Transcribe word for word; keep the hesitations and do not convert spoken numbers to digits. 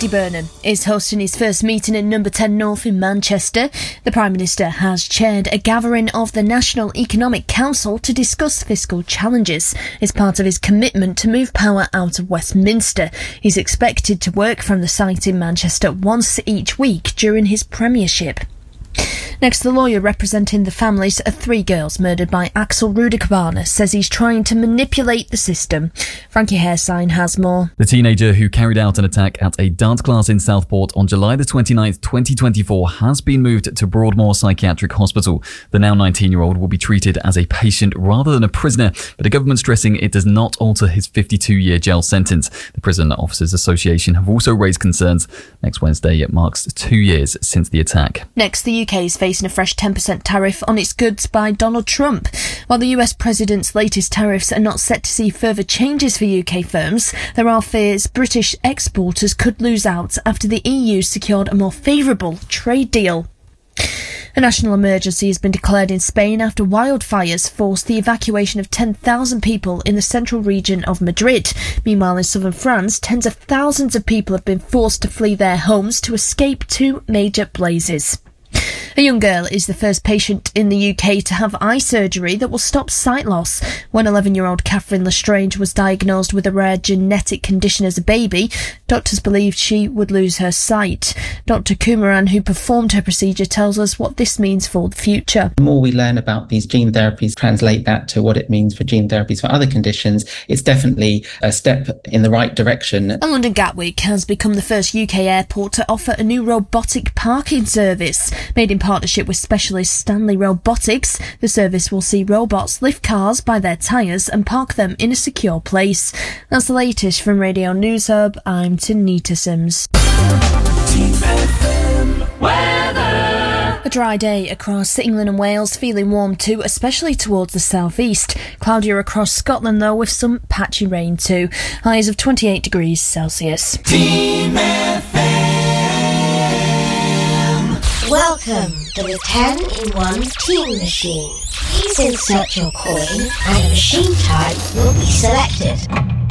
Andy Burnham is hosting his first meeting in Number ten North in Manchester. The Prime Minister has chaired a gathering of the National Economic Council to discuss fiscal challenges as part of his commitment to move power out of Westminster. He's expected to work from the site in Manchester once each week during his premiership. Next, the lawyer representing the families of three girls murdered by Axel Rudikabana says he's trying to manipulate the system. Frankie Hairsign has more. The teenager who carried out an attack at a dance class in Southport on July the twenty-ninth, twenty twenty-four has been moved to Broadmoor Psychiatric Hospital. The now nineteen-year-old will be treated as a patient rather than a prisoner, but the government's stressing it does not alter his fifty-two-year jail sentence. The Prison Officers Association have also raised concerns. Next Wednesday, it marks two years since the attack. Next, the U K is facing a fresh ten percent tariff on its goods by Donald Trump. While the U S president's latest tariffs are not set to see further changes for U K firms, there are fears British exporters could lose out after the E U secured a more favourable trade deal. A national emergency has been declared in Spain after wildfires forced the evacuation of ten thousand people in the central region of Madrid. Meanwhile, in southern France, tens of thousands of people have been forced to flee their homes to escape two major blazes. A young girl is the first patient in the U K to have eye surgery that will stop sight loss. When eleven-year-old Catherine Lestrange was diagnosed with a rare genetic condition as a baby, doctors believed she would lose her sight. Doctor Kumaran, who performed her procedure, tells us what this means for the future. The more we learn about these gene therapies, translate that to what it means for gene therapies for other conditions, it's definitely a step in the right direction. And London Gatwick has become the first U K airport to offer a new robotic parking service. Made in partnership with specialist Stanley Robotics, the service will see robots lift cars by their tyres and park them in a secure place. That's the latest from Radio News Hub. I'm Tanita Sims. A dry day across England and Wales, feeling warm too, especially towards the southeast. Cloudier across Scotland though, with some patchy rain too. Highs of twenty-eight degrees Celsius. Team F M. Welcome to the ten in one Team Machine. Please insert your coin and a machine type will be selected.